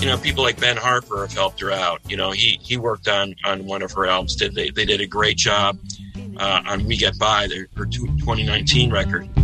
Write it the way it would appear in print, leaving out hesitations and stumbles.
people like Ben Harper have helped her out. He worked on one of her albums. They did a great job on We Get By, her 2019 record.